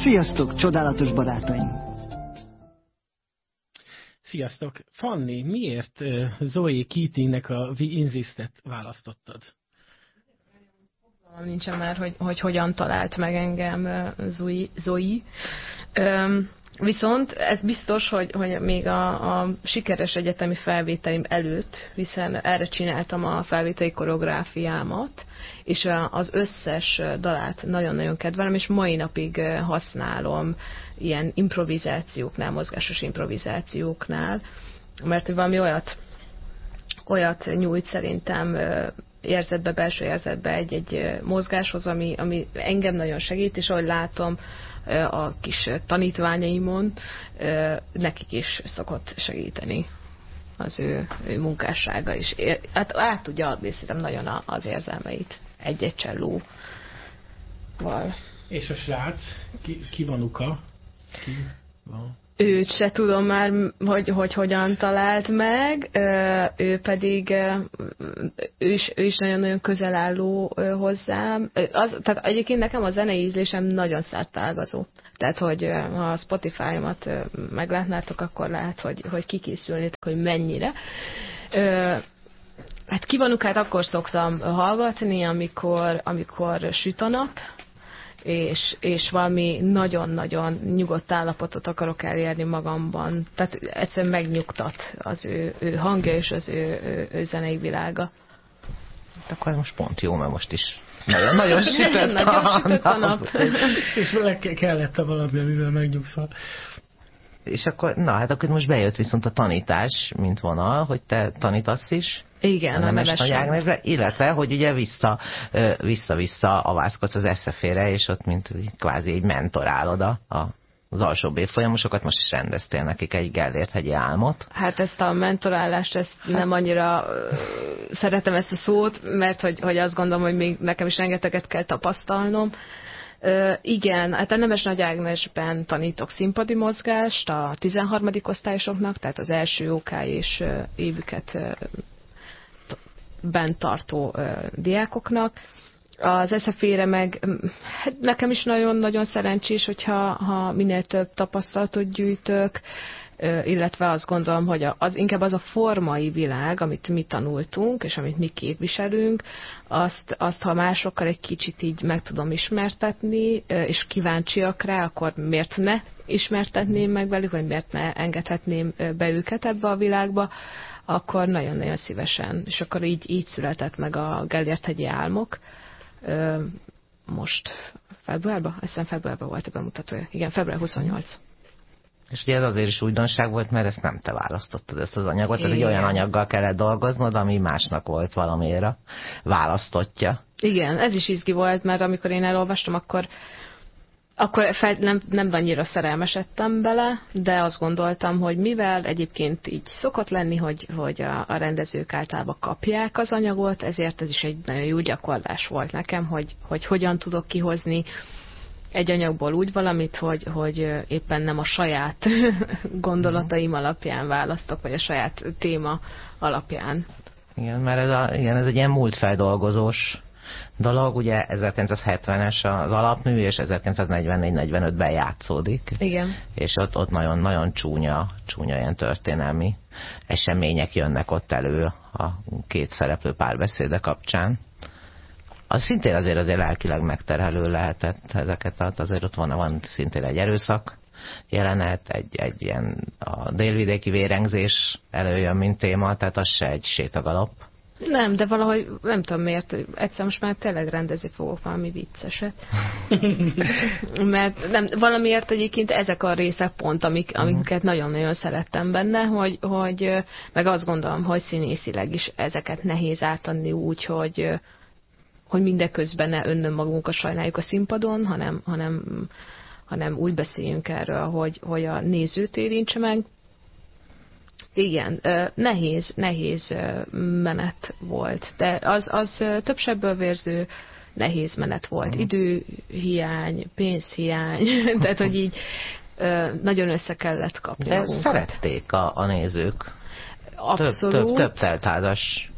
Sziasztok, csodálatos barátaim! Sziasztok! Fanni, miért Zoe Keatingnek a We Insist-et választottad? Nincsen már, hogy hogyan talált meg engem Zoe. Viszont ez biztos, hogy még a sikeres egyetemi felvételim előtt, hiszen erre csináltam a felvételi koreográfiámat, és az összes dalát nagyon-nagyon kedvelem, és mai napig használom ilyen improvizációknál, mozgásos improvizációknál, mert valami olyat nyújt szerintem érzetbe, belső érzetbe egy mozgáshoz, ami engem nagyon segít, és ahogy látom a kis tanítványaimon, nekik is szokott segíteni az ő munkássága is. Hát át tudja adni szerintem nagyon az érzelmeit egy-egy csellóval. És a srác, ki van Uka? Ki van? Őt se tudom már, hogy hogyan talált meg, ő pedig ő is nagyon-nagyon közel álló hozzám. Tehát egyébként nekem a zenei ízlésem nagyon szertágazó. Tehát, hogy ha a Spotify-omat meglátnátok, akkor lehet, hogy kikészülnétek, hogy mennyire. Hát Kivanukát akkor szoktam hallgatni, amikor süt a nap, és valami nagyon-nagyon nyugodt állapotot akarok elérni magamban. Tehát egyszerűen megnyugtat az ő hangja és az ő zenei világa. Akkor most pont jó, mert most is nagyon sütött a nap. És kellett valami, amivel megnyugszol. És akkor, akkor most bejött viszont a tanítás, mint vonal, hogy te tanítasz is. Igen, a Nemes Nagy Ágnesbe, illetve, hogy ugye vissza-vissza avászkodsz az eszefére, és ott mint kvázi egy mentorálod az alsóbb évfolyamosokat, most is rendeztél nekik egy Gellért-hegyi álmot. Hát ezt a mentorálást, nem annyira szeretem ezt a szót, mert hogy azt gondolom, hogy még nekem is rengeteget kell tapasztalnom. Igen, hát a Nemes Nagy Ágnesben tanítok színpadi mozgást a 13. osztályosoknak, tehát az első OK és évüket bent tartó diákoknak. Az eszefére meg hát nekem is nagyon-nagyon szerencsés, hogyha minél több tapasztalatot gyűjtök, illetve azt gondolom, hogy inkább az a formai világ, amit mi tanultunk, és amit mi képviselünk, azt ha másokkal egy kicsit így meg tudom ismertetni, és kíváncsiak rá, akkor miért ne ismertetném meg velük, vagy miért ne engedhetném be őket ebbe a világba, akkor nagyon-nagyon szívesen. És akkor így született meg a Gellért-hegyi álmok. Most februárban? Azt hiszem februárban volt a bemutatója. Igen, február 28. És ugye ez azért is újdonság volt, mert ezt nem te választottad, ezt az anyagot. Ez egy olyan anyaggal kellett dolgoznod, ami másnak volt valamire választottja. Igen, ez is izgi volt, mert amikor én elolvastam, akkor nem annyira szerelmesedtem bele, de azt gondoltam, hogy mivel egyébként így szokott lenni, hogy a rendezők általában kapják az anyagot, ezért ez is egy nagyon jó gyakorlás volt nekem, hogy hogyan tudok kihozni egy anyagból úgy valamit, hogy éppen nem a saját gondolataim alapján választok, vagy a saját téma alapján. Igen, mert ez egy ilyen múltfeldolgozós dolog, ugye 1970-es az alapmű, és 1944-45-ben játszódik. Igen. És ott nagyon-nagyon csúnya ilyen történelmi események jönnek ott elő a két szereplő párbeszéde kapcsán. Az szintén azért lelkileg megterhelő lehetett ezeket, azért ott van szintén egy erőszak jelenet, egy ilyen a délvidéki vérengzés előjön, mint téma, tehát az se egy sétagalop. Nem, de valahogy nem tudom miért, egyszer most már tényleg rendezni fogok valami vicceset. Mert valamiért egyébként ezek a részek pont, amiket nagyon-nagyon szerettem benne, hogy meg azt gondolom, hogy színészileg is ezeket nehéz átadni úgy, hogy mindeközben ne önmagunkat sajnáljuk a színpadon, hanem úgy beszéljünk erről, hogy a nézőt érintse meg. Igen, nehéz menet volt, de az több sebből vérző nehéz menet volt. Időhiány, pénzhiány, tehát hogy így nagyon össze kellett kapni magunkat. Szerették a nézők. Abszolút. Több teltházas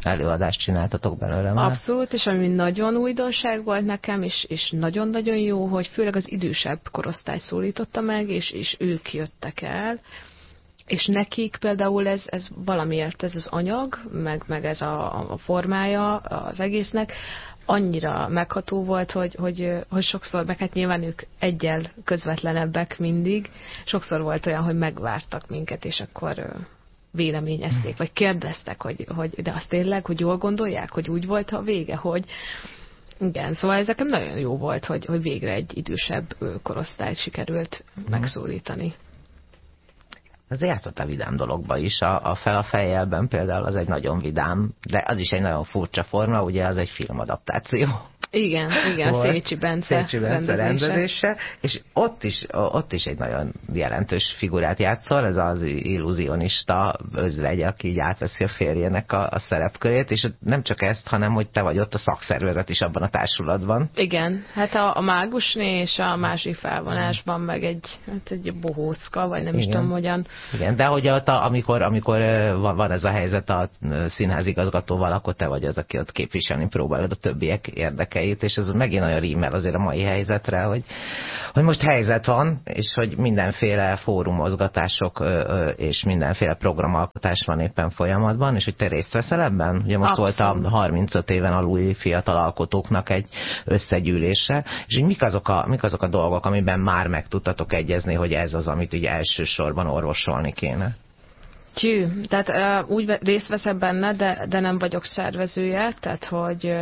előadást csináltatok belőle már. Abszolút, és ami nagyon újdonság volt nekem, és nagyon-nagyon jó, hogy főleg az idősebb korosztály szólította meg, és ők jöttek el, és nekik például ez valamiért, ez az anyag, meg ez a formája az egésznek, annyira megható volt, hogy sokszor, meg hát nyilván ők egyel közvetlenebbek mindig, sokszor volt olyan, hogy megvártak minket, és akkor véleményezték, vagy kérdeztek, hogy de azt tényleg, hogy jól gondolják, hogy úgy volt a vége, hogy igen, szóval ez nekem nagyon jó volt, hogy végre egy idősebb korosztályt sikerült megszólítani. Ez játszottál vidám dologba is. A Fel a fejjelben például az egy nagyon vidám, de az is egy nagyon furcsa forma, ugye az egy filmadaptáció. Igen, a Szécsi Bence rendezése. És ott is egy nagyon jelentős figurát játszol, ez az illúzionista özvegy, aki így átveszi a férjének a szerepkörét, és nem csak ezt, hanem hogy te vagy ott a szakszervezet is abban a társulatban. Igen, hát a mágusné és a másik felvonásban meg egy bohócka, vagy nem is tudom hogyan. Igen, de hogy amikor van ez a helyzet a színházigazgatóval, akkor te vagy az, aki ott képviselni próbálod a többiek érdekeit, és ez megint nagyon rímel azért a mai helyzetre, hogy most helyzet van, és hogy mindenféle fórumozgatások és mindenféle programalkotás van éppen folyamatban, és hogy te részt veszel ebben? Ugye most volt a 35 éven aluli fiatal alkotóknak egy összegyűlése, és hogy mik azok a dolgok, amiben már meg tudtatok egyezni, hogy ez az, amit így elsősorban orvosolni kéne? Tehát úgy részt veszek benne, de nem vagyok szervezője, tehát hogy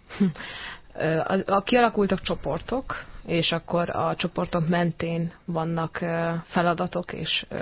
kialakultak csoportok, és akkor a csoportok mentén vannak feladatok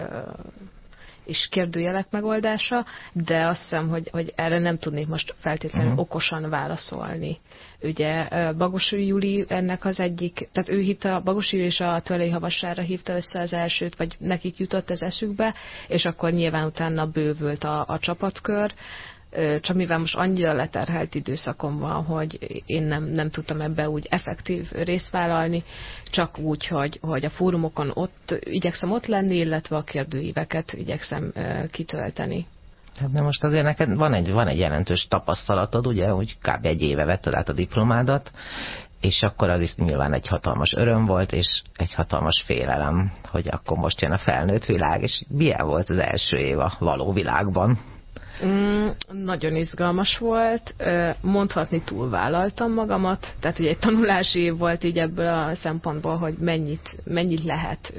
és kérdőjelek megoldása, de azt hiszem, hogy erre nem tudnék most feltétlenül okosan válaszolni. Ugye Bagosi Júli ennek az egyik, tehát ő hívta, Bagosi Júli és a Tőlei Havassára hívta össze az elsőt, vagy nekik jutott ez eszükbe, és akkor nyilván utána bővült a csapatkör, csak mivel most annyira leterhelt időszakom van, hogy én nem tudtam ebbe úgy effektív részt vállalni, csak úgy, hogy a fórumokon igyekszem ott lenni, illetve a kérdőíveket igyekszem kitölteni. Hát de most azért neked van egy jelentős tapasztalatod, ugye, hogy kb. Egy éve vetted át a diplomádat, és akkor az is nyilván egy hatalmas öröm volt, és egy hatalmas félelem, hogy akkor most jön a felnőtt világ, és milyen volt az első év a való világban? Nagyon izgalmas volt, mondhatni túlvállaltam magamat, tehát ugye egy tanulási év volt így ebből a szempontból, hogy mennyit lehet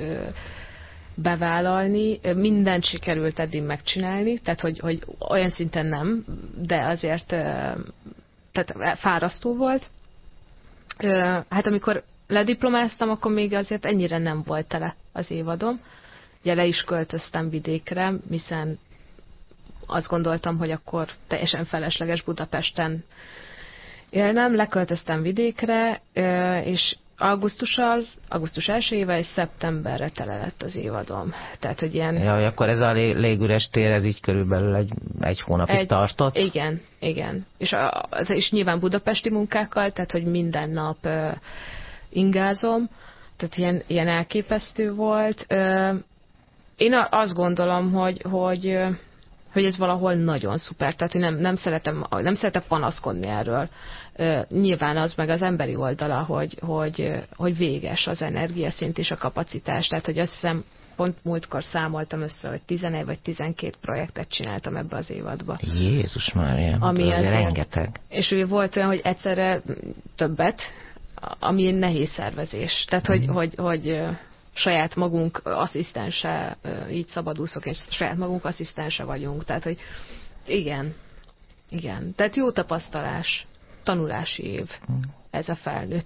bevállalni. Mindent sikerült eddig megcsinálni, tehát hogy olyan szinten nem, de azért tehát fárasztó volt. Hát amikor lediplomáztam, akkor még azért ennyire nem volt tele az évadom. Ugye le is költöztem vidékre, hiszen azt gondoltam, hogy akkor teljesen felesleges Budapesten élnem. Leköltöztem vidékre, és augusztus 1-ével és szeptemberre tele lett az évadom. Tehát, hogy ilyen... Ja, akkor ez a légüres tér, ez így körülbelül egy hónapig tartott? Igen. És nyilván budapesti munkákkal, tehát, hogy minden nap ingázom, tehát ilyen elképesztő volt. Én azt gondolom, hogy ez valahol nagyon szuper, tehát én nem szeretem panaszkodni erről. Nyilván az meg az emberi oldala, hogy véges az energiaszint és a kapacitás. Tehát, hogy azt hiszem, pont múltkor számoltam össze, hogy 11 vagy 12 projektet csináltam ebbe az évadba. Jézus Mária, ami az rengeteg. És ugye volt olyan, hogy egyszerre többet, ami nehéz szervezés. Tehát, hogy saját magunk asszisztense, így szabadúszok, és saját magunk asszisztense vagyunk. Tehát, hogy igen. Tehát jó tapasztalás, tanulási év. Ez a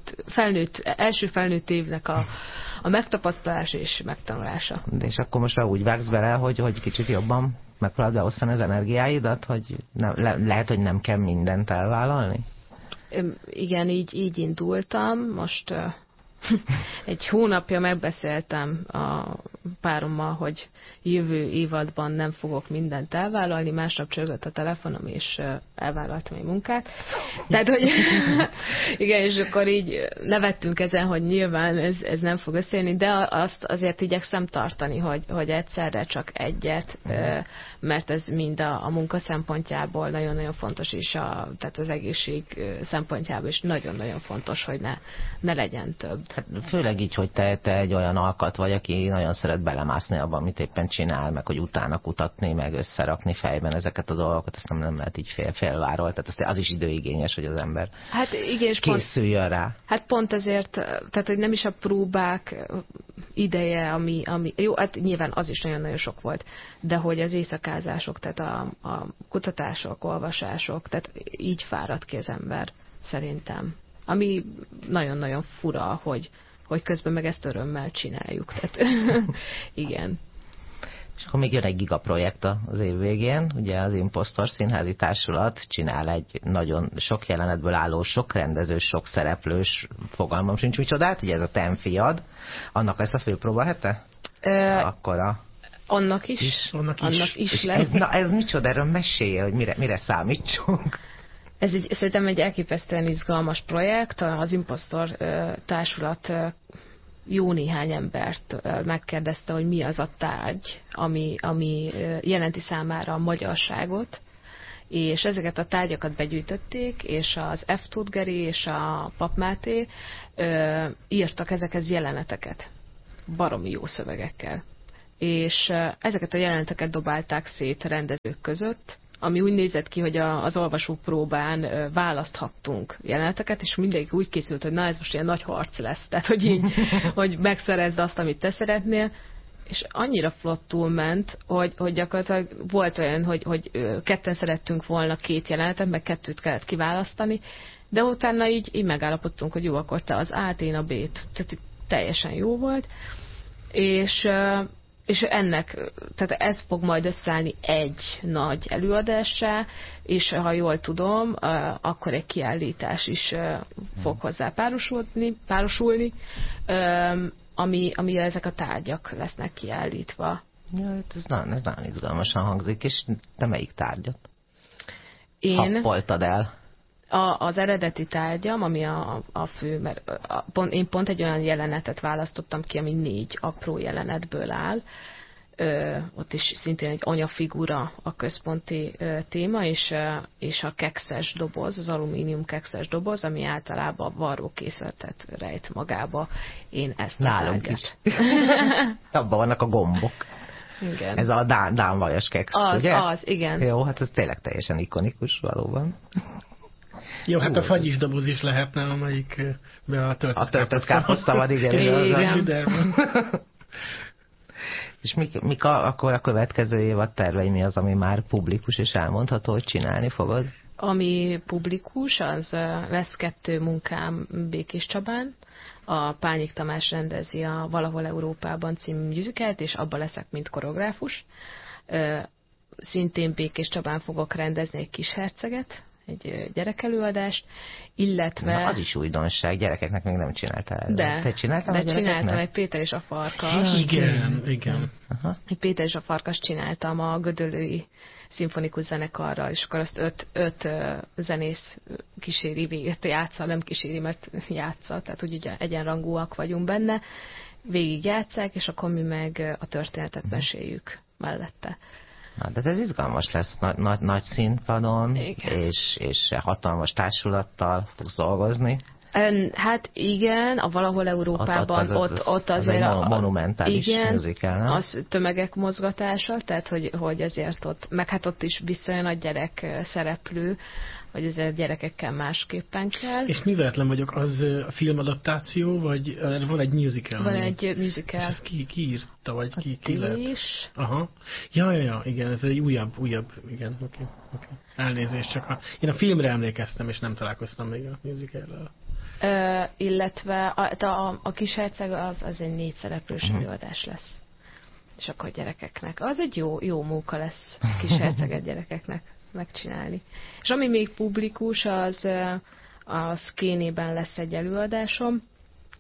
első felnőtt évnek a megtapasztalása és megtanulása. De és akkor most úgy vágsz bele, hogy kicsit jobban megpróbálod beosztani az energiáidat, hogy lehet, hogy nem kell mindent elvállalni? Igen, így indultam. Most Egy hónapja megbeszéltem a párommal, hogy jövő évadban nem fogok mindent elvállalni, másnap csörgött a telefonom, és elvállaltam egy munkát. Tehát, hogy igen, és akkor így nevettünk ezen, hogy nyilván ez nem fog összejönni, de azt azért igyekszem tartani, hogy egyszerre csak egyet, mert ez mind a munka szempontjából nagyon-nagyon fontos, és tehát az egészség szempontjából is nagyon-nagyon fontos, hogy ne legyen több. Hát főleg így, hogy te egy olyan alkat vagy, aki nagyon szeret belemászni abban, amit éppen csinál, meg hogy utána kutatni, meg összerakni fejben ezeket a dolgokat, ezt nem lehet így félváról, tehát az is időigényes, hogy az ember készüljön rá. Hát pont ezért, tehát hogy nem is a próbák ideje, ami jó, hát nyilván az is nagyon-nagyon sok volt, de hogy az éjszakázások, tehát a kutatások, olvasások, tehát így fárad ki az ember, szerintem. Ami nagyon-nagyon fura, hogy közben meg ezt örömmel csináljuk. Tehát, igen. És akkor még jön egy gigaprojekt az év végén, ugye az Impostor Színházi Társulat csinál egy nagyon sok jelenetből álló, sok rendezős, sok szereplős, fogalmam sincs micsodát, ugye ez a Ten fiad, annak lesz a főpróba hete? Akkora. Annak is lesz. Ez micsoda, erről mesélje, hogy mire számítsunk? Ez szerintem egy elképesztően izgalmas projekt. Az Impostor Társulat jó néhány embert megkérdezte, hogy mi az a tárgy, ami jelenti számára a magyarságot, és ezeket a tárgyakat begyűjtötték, és az F. Tudgeri és a Pap Máté írtak ezekhez jeleneteket, baromi jó szövegekkel. És ezeket a jeleneteket dobálták szét rendezők között, ami úgy nézett ki, hogy az olvasópróbán választhattunk jeleneteket, és mindenki úgy készült, hogy na ez most ilyen nagy harc lesz, tehát hogy így, hogy megszerezd azt, amit te szeretnél, és annyira flottul ment, hogy gyakorlatilag volt olyan, hogy ketten szerettünk volna 2 jelenetet, meg 2 kellett kiválasztani, de utána így megállapodtunk, hogy jó, akkor te az A-t, én a B-t. Tehát teljesen jó volt, és tehát ez fog majd összeállni egy nagy előadássá, és ha jól tudom, akkor egy kiállítás is fog hozzá párosulni, ami ezek a tárgyak lesznek kiállítva. Ja, ez nagyon izgalmasan hangzik, és te melyik tárgyat happoltad el? Az eredeti tárgyam, ami a fő, mert én pont egy olyan jelenetet választottam ki, ami 4 apró jelenetből áll. Ott is szintén egy anyafigura a központi téma, és a kekszes doboz, az alumínium kekszes doboz, ami általában varrókészletet rejt magába. Én ezt nálunk is. Abban vannak a gombok. Igen. Ez a Dán vajas keksz, ugye? Az, igen. Jó, hát ez tényleg teljesen ikonikus valóban. Jó, hát a fagyis doboz is lehetne, amelyik a töltött káposzta van, igen. És mik akkor a következő évad tervei, mi az, ami már publikus és elmondható, hogy csinálni fogod? Ami publikus, az lesz 2 munkám Békés Csabán. A Pányik Tamás rendezi a Valahol Európában című musicalt, és abban leszek, mint koreográfus. Szintén Békés Csabán fogok rendezni egy Kisherceget, egy gyerekelőadást, illetve... Na, az is újdonság, gyerekeknek még nem csináltál. Te csináltál? De csináltam egy Péter és a Farkas. Igen. Aha. Egy Péter és a Farkas csináltam a Gödöllői Szimfonikus Zenekarral, és akkor azt 5 zenész kíséri végét játsza, nem kíséri, mert játsza, tehát úgy egyenrangúak vagyunk benne, végig játsszák, és akkor mi meg a történetet meséljük mellette. Na, de ez izgalmas lesz, nagy színpadon, és hatalmas társulattal fogsz dolgozni. Hát igen, a Valahol Európában ott azért egy monumentális musical, nem? Az tömegek mozgatása, tehát hogy azért ott, meg hát ott is viszonylag nagy gyerek szereplő, hogy ezért gyerekekkel másképpen kell. És műveletlen vagyok, az a filmadaptáció, vagy van egy musical? Van egy musical. És ezt ki írta, vagy ki lett? Is. Aha. Ja, igen, ez egy újabb, igen, oké. Elnézést, csak én a filmre emlékeztem, és nem találkoztam még a musicallel. Illetve a Kisherceg az egy 4 szereplős előadás lesz. És akkor gyerekeknek. Az egy jó munka lesz Kisherceget gyerekeknek megcsinálni. És ami még publikus, az Kénében lesz egy előadásom,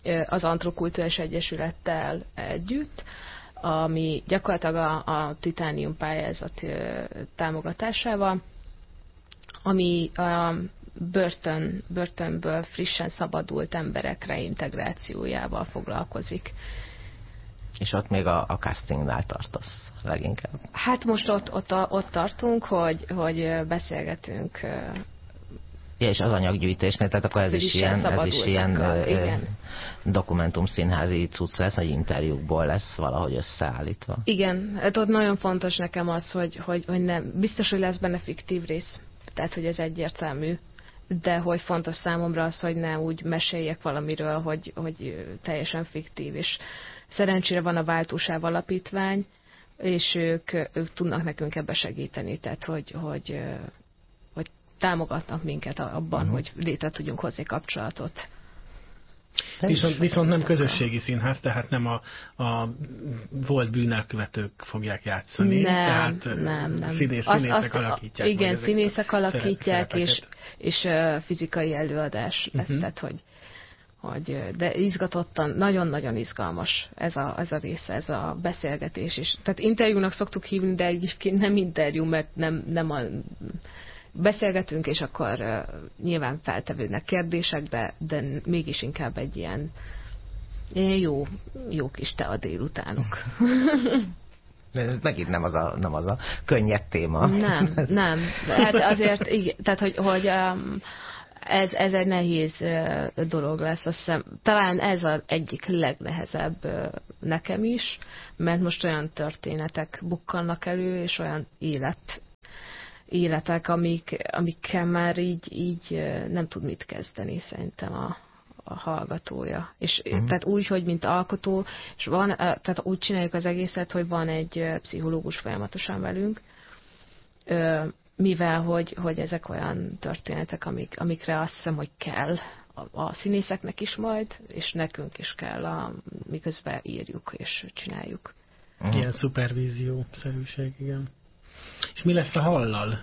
az Antrokulturális Egyesülettel együtt, ami gyakorlatilag a Titánium pályázat támogatásával, ami a börtönből frissen szabadult emberek reintegrációjával foglalkozik. És ott még a castingnál tartasz leginkább. Hát most ott tartunk, hogy beszélgetünk. Ja, és az anyaggyűjtésnél, tehát akkor ez is ilyen dokumentumszínházi cucc lesz, hogy interjúkból lesz valahogy összeállítva. Igen, hát ott nagyon fontos nekem az, hogy nem, biztos, hogy lesz benne fiktív rész, tehát hogy ez egyértelmű, de hogy fontos számomra az, hogy ne úgy meséljek valamiről, hogy teljesen fiktív, és szerencsére van a Váltósáv Alapítvány, és ők tudnak nekünk ebbe segíteni, tehát hogy támogatnak minket abban, hogy létre tudjunk hozni kapcsolatot. Viszont nem közösségi színház, tehát nem a volt bűnelkövetők fogják játszani. Nem. Színészek alakítják. Igen, színészek alakítják, és fizikai előadás lesz, tehát de izgatottan, nagyon-nagyon izgalmas ez a része, ez a beszélgetés is. Tehát interjúnak szoktuk hívni, de egyébként nem interjú, mert nem beszélgetünk, és akkor nyilván feltevődnek kérdések, de mégis inkább egy ilyen jó kis tea délutánok. Megint nem az a könnyed téma. Nem. Hát azért, igen, tehát hogy ez egy nehéz dolog lesz, azt hiszem. Talán ez az egyik legnehezebb nekem is, mert most olyan történetek bukkannak elő, és olyan életek, amikkel már így nem tud mit kezdeni szerintem a hallgatója. És tehát úgy, hogy mint alkotó, és tehát úgy csináljuk az egészet, hogy van egy pszichológus folyamatosan velünk, mivel hogy ezek olyan történetek, amikre azt hiszem, hogy kell a színészeknek is majd, és nekünk is kell, miközben írjuk és csináljuk. Ilyen szupervízió-szerűség, igen. És mi lesz a hallal?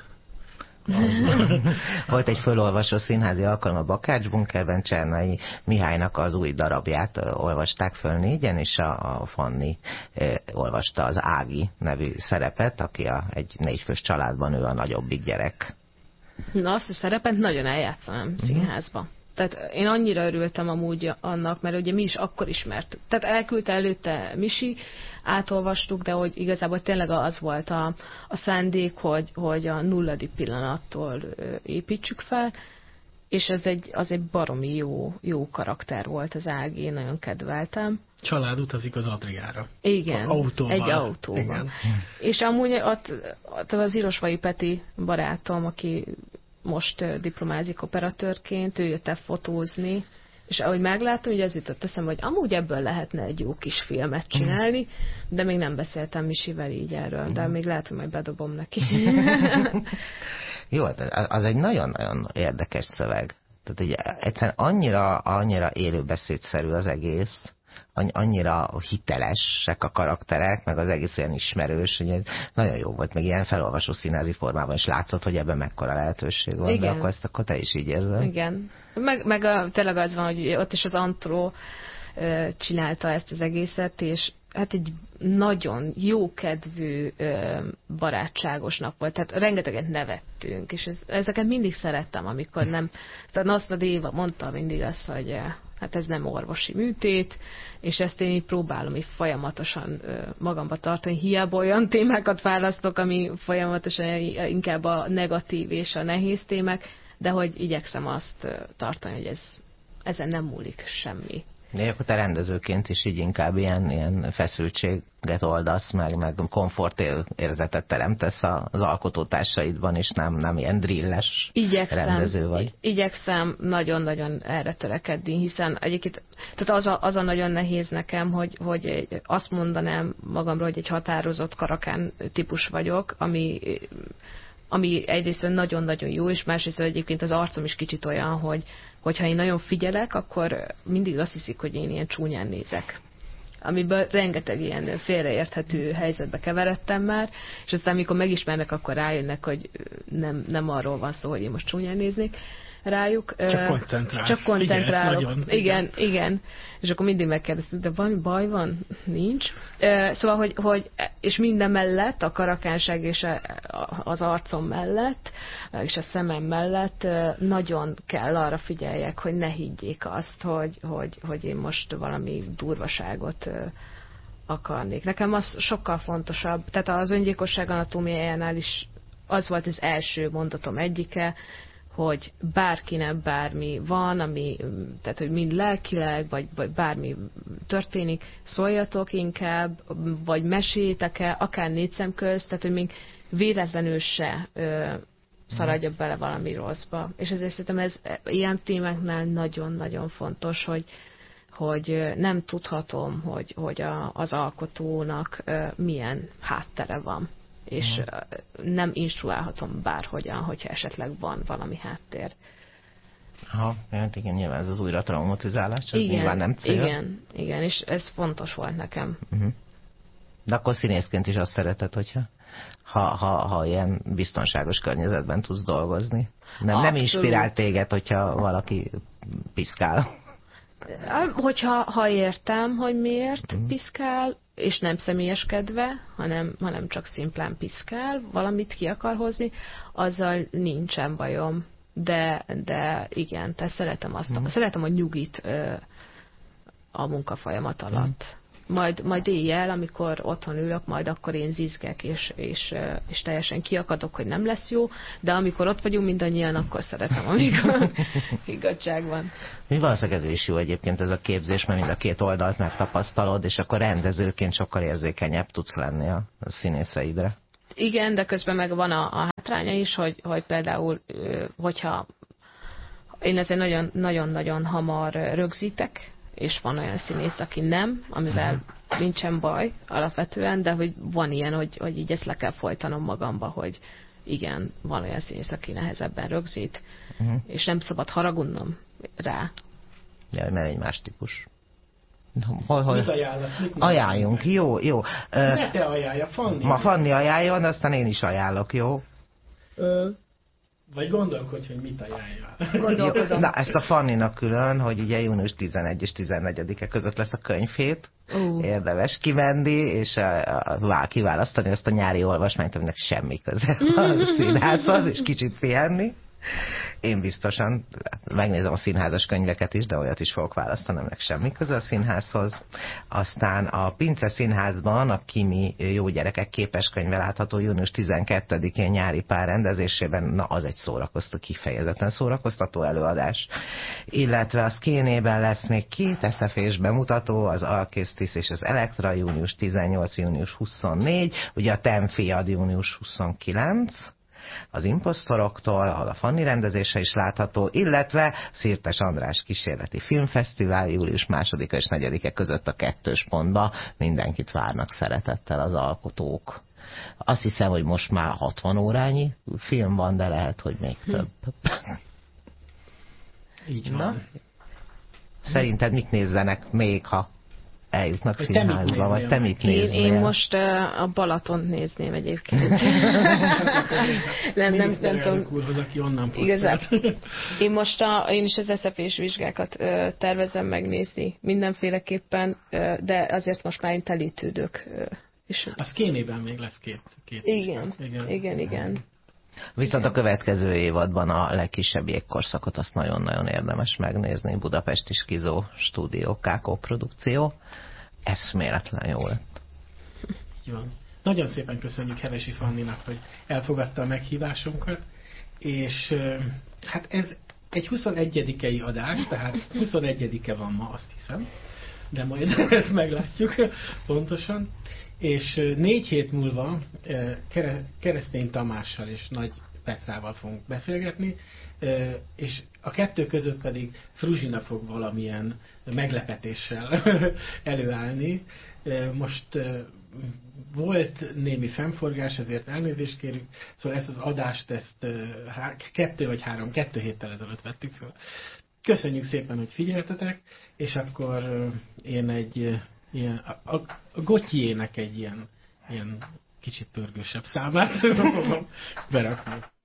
Volt egy fölolvasó színházi alkalom a Bakács Bunkerben, Csernai Mihálynak az új darabját olvasták föl 4-en, és a Fanni olvasta az Ági nevű szerepet, aki egy 4-fős családban ő a nagyobbik gyerek. Na, azt a szerepet nagyon eljátszanám színházba. Tehát én annyira örültem amúgy annak, mert ugye mi is akkor ismertük. Tehát elküldte előtte Misi, átolvastuk, de hogy igazából tényleg az volt a szándék, hogy a nulladik pillanattól építsük fel, és az egy baromi jó karakter volt az Ági, én nagyon kedveltem. Család utazik az Adriára. Igen, autóval. egy autóval. Igen. És amúgy ott az Irosvai Peti barátom, aki most diplomázik operatőrként, ő jött el fotózni, és ahogy megláttam, hogy ez jutott eszembe, hogy amúgy ebből lehetne egy jó kis filmet csinálni, de még nem beszéltem Misivel így erről, de még látom, hogy bedobom neki. Jó, az egy nagyon-nagyon érdekes szöveg. Tehát ugye egyszerűen annyira élőbeszédszerű az egész, annyira hitelesek a karakterek, meg az egész olyan ismerős, hogy ez nagyon jó volt, meg ilyen felolvasó színházi formában is látszott, hogy ebben mekkora lehetőség van, igen. De akkor te is így érzed. Igen. Meg tényleg az van, hogy ott is az Antro csinálta ezt az egészet, és hát egy nagyon jókedvű, barátságos nap volt. Tehát rengeteget nevettünk, és ezeket mindig szerettem, amikor nem... Tehát Nasztad Éva mondta mindig azt, hogy hát ez nem orvosi műtét, és ezt én így próbálom így folyamatosan magamba tartani. Hiába olyan témákat választok, ami folyamatosan inkább a negatív és a nehéz témák, de hogy igyekszem azt tartani, hogy ezen nem múlik semmi. De akkor te rendezőként is így inkább ilyen feszültséget oldasz, meg komfortérzetet teremtesz az alkotótársaidban, és nem ilyen drilles rendező vagy. Igyekszem nagyon-nagyon erre törekedni, hiszen egyébként tehát az a nagyon nehéz nekem, hogy azt mondanám magamról, hogy egy határozott karakán típus vagyok, ami egyrészt nagyon-nagyon jó, és másrészt egyébként az arcom is kicsit olyan, hogyha én nagyon figyelek, akkor mindig azt hiszik, hogy én ilyen csúnyán nézek. Amiből rengeteg ilyen félreérthető helyzetbe keveredtem már, és aztán amikor megismernek, akkor rájönnek, hogy nem arról van szó, hogy én most csúnyán néznék. rájuk. Csak koncentrálsz. Csak koncentrálok. Igen. Igen. És akkor mindig megkérdeztük, de valami baj van? Nincs. Szóval, hogy és minden mellett, a karakánság és az arcom mellett, és a szemem mellett nagyon kell arra figyeljek, hogy ne higgyék azt, hogy én most valami durvaságot akarnék. Nekem az sokkal fontosabb. Tehát az öngyilkosság anatómiájánál is az volt az első mondatom egyike, hogy bárkinek bármi van, tehát hogy mind lelkileg, vagy bármi történik, szóljatok inkább, vagy meséljétek-e, akár négy szem közt, tehát hogy még véletlenül se szaladja bele valami rosszba. És ezért szerintem ez ilyen témáknál nagyon-nagyon fontos, hogy nem tudhatom, hogy az alkotónak milyen háttere van. És nem instruálhatom bárhogyan, hogyha esetleg van valami háttér. Igen, nyilván ez az újra traumatizálás, ez nyilván nem cél. Igen, és ez fontos volt nekem. De akkor színészként is azt szereted, hogyha ha ilyen biztonságos környezetben tudsz dolgozni. Nem inspirál téged, hogyha valaki piszkál. Ha értem, hogy miért piszkál, és nem személyeskedve, hanem csak szimplán piszkál, valamit ki akar hozni, azzal nincsen bajom. De igen, tehát szeretem a nyugit a munkafolyamat alatt. Majd éjjel, amikor otthon ülök, majd akkor én zizgek, és teljesen kiakadok, hogy nem lesz jó, de amikor ott vagyunk mindannyian, akkor szeretem, amikor higgadtság van. Valószínűleg ez is jó egyébként ez a képzés, mert mind a két oldalt megtapasztalod, és akkor rendezőként sokkal érzékenyebb tudsz lenni a színészeidre. Igen, de közben meg van a hátránya is, hogy például, hogyha én ezért nagyon-nagyon hamar rögzítek, és van olyan színész, aki nem, amivel nincsen baj alapvetően, de hogy van ilyen, hogy így ezt le kell folytanom magamba, hogy igen, van olyan színész, aki nehezebben rögzít, és nem szabad haragudnom rá. Ja, mert egy más típus. Mit ajánlasz? Ajánljunk, jó. Ne te ajánlja, Fanni. Ma Fanni ajánljon, aztán én is ajánlok, jó? Vagy gondolkodj, hogy mit ajánljál. Gondolkozom. Na, ezt a Fanninak külön, hogy ugye június 11 és 14-e között lesz a könyvhét. Érdemes kimenni, és kiválasztani ezt a nyári olvasmányt, aminek semmi köze a színházhoz, és kicsit pihenni. Én biztosan megnézem a színházas könyveket is, de olyat is fogok választani, aminek semmi köze a színházhoz. Aztán a Pince Színházban a Kimi Jó gyerekek képeskönyve látható június 12-én nyári pár rendezésében, na az egy kifejezetten szórakoztató előadás. Illetve a Szkénében lesz még 2 SF-s bemutató, az Alkésztisz és az Elektra június 18, június 24, ugye a Tenfiad június 29, az Imposztoroktól, ahol a Fanni rendezése is látható, illetve Szirtes András kísérleti filmfesztivál július 2 és 4 között a 2. pontba. Mindenkit várnak szeretettel az alkotók. Azt hiszem, hogy most már 60 órányi film van, de lehet, hogy még több. Így van. Szerinted mit nézzenek még, ha eljutnak színházba, vagy te mit néznél? Én most a Balatont nézném egyébként. nem tudom. Úrhoz, aki onnan igazán. Én is az SZP-s vizsgákat tervezem megnézni mindenféleképpen, de azért most már én telítődök. A Szkénében még lesz két Igen. Viszont a következő évadban a legkisebb jégkorszakot azt nagyon-nagyon érdemes megnézni. Budapesti Skizó stúdió, Kákó produkció. Eszméletlen jó lett. Így van. Nagyon szépen köszönjük Hevesi Fanninak, hogy elfogadta a meghívásunkat, és hát ez egy 21. adás, tehát 21-e van ma, azt hiszem, de majd ezt meglátjuk pontosan. És 4 hét múlva Keresztény Tamással és Nagy Petrával fogunk beszélgetni, és a 2 között pedig Fruzsina fog valamilyen meglepetéssel előállni. Most volt némi fennforgás, ezért elnézést kérünk, szóval ezt az adást 2 héttel ezelőtt vettük föl. Köszönjük szépen, hogy figyeltetek, és akkor én a Gottyének egy ilyen kicsit pörgősebb számát fogom berakni.